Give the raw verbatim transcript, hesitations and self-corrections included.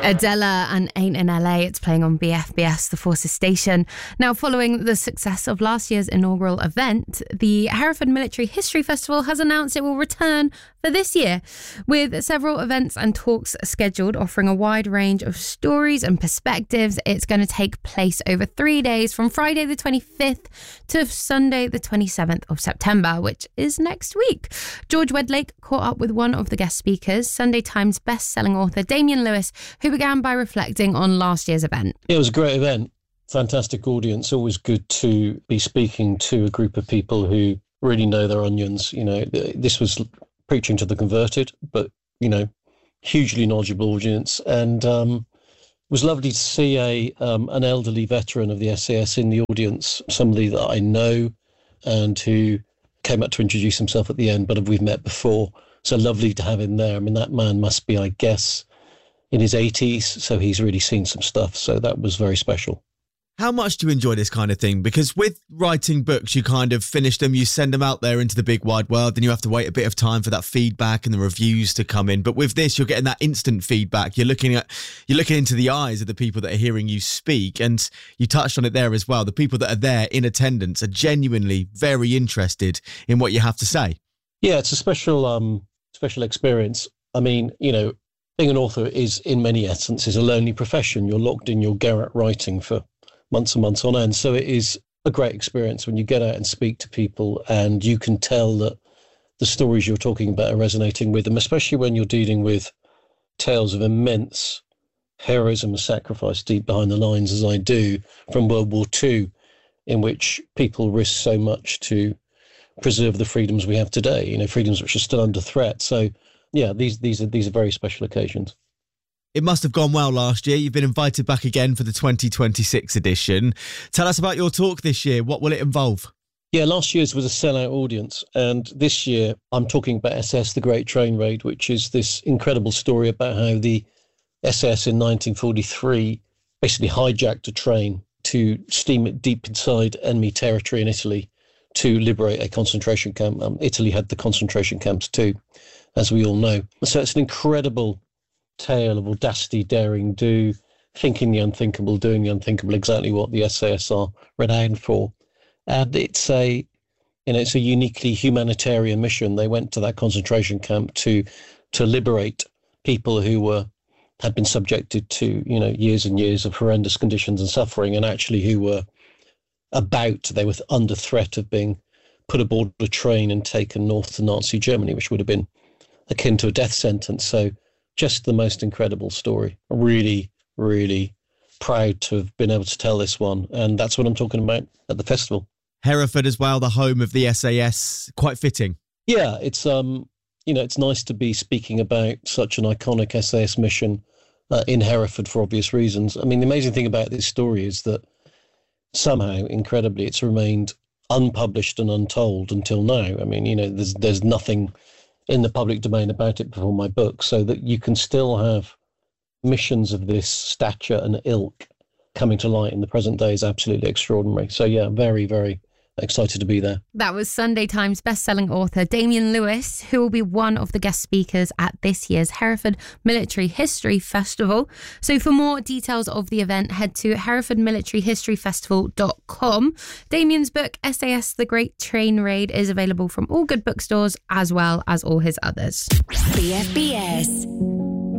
Adela and Ain't in L A. It's playing on B F B S, the Forces station. Now, following the success of last year's inaugural event, the Hereford Military History Festival has announced it will return for this year, with several events and talks scheduled, offering a wide range of stories and perspectives. It's going to take place over three days, from Friday the twenty-fifth to Sunday the twenty-seventh of September, which is next week. George Wedlake caught up with one of the guest speakers, Sunday Times best-selling author Damian Lewis, who began by reflecting on last year's event. It was a great event, fantastic audience. Always good to be speaking to a group of people who really know their onions. You know, this was preaching to the converted, but, you know, hugely knowledgeable audience. And um, it was lovely to see a um, an elderly veteran of the S A S in the audience, somebody that I know and who came up to introduce himself at the end, but we've met before. So lovely to have him there. I mean, that man must be, I guess, in his eighties, so he's really seen some stuff. So that was very special. How much do you enjoy this kind of thing? Because with writing books, you kind of finish them, you send them out there into the big wide world, then you have to wait a bit of time for that feedback and the reviews to come in. But with this, you're getting that instant feedback. You're looking at, you're looking into the eyes of the people that are hearing you speak. And you touched on it there as well. The people that are there in attendance are genuinely very interested in what you have to say. Yeah, it's a special, um, special experience. I mean, you know, being an author is, in many essences, a lonely profession. You're locked in your garret writing for months and months on end. So it is a great experience when you get out and speak to people and you can tell that the stories you're talking about are resonating with them, especially when you're dealing with tales of immense heroism and sacrifice deep behind the lines, as I do, from World War Two, in which people risk so much to preserve the freedoms we have today, you know, freedoms which are still under threat. So, yeah, these these are these are very special occasions. It must have gone well last year. You've been invited back again for the twenty twenty-six edition. Tell us about your talk this year. What will it involve? Yeah, last year's was a sellout audience. And this year I'm talking about S A S, the Great Train Raid, which is this incredible story about how the S A S in nineteen forty-three basically hijacked a train to steam it deep inside enemy territory in Italy to liberate a concentration camp. Um, Italy had the concentration camps too, as we all know. So it's an incredible tale of audacity, daring do, thinking the unthinkable, doing the unthinkable, exactly what the S A S are renowned for. And it's a, you know, it's a uniquely humanitarian mission. They went to that concentration camp to to liberate people who were had been subjected to, you know, years and years of horrendous conditions and suffering, and actually who were about, they were under threat of being put aboard a train and taken north to Nazi Germany, which would have been akin to a death sentence. So just the most incredible story. Really, really proud to have been able to tell this one. And that's what I'm talking about at the festival. Hereford as well, the home of the S A S, quite fitting. Yeah, it's, um, you know, it's nice to be speaking about such an iconic S A S mission uh, in Hereford for obvious reasons. I mean, the amazing thing about this story is that somehow, incredibly, it's remained unpublished and untold until now. I mean, you know, there's there's nothing in the public domain about it before my book, so that you can still have missions of this stature and ilk coming to light in the present day is absolutely extraordinary. So yeah, very, very excited to be there. That was Sunday Times best-selling author Damian Lewis, who will be one of the guest speakers at this year's Hereford Military History Festival. So for more details of the event, head to hereford military history festival dot com. Damian's book, S A S, The Great Train Raid, is available from all good bookstores as well as all his others. B F B S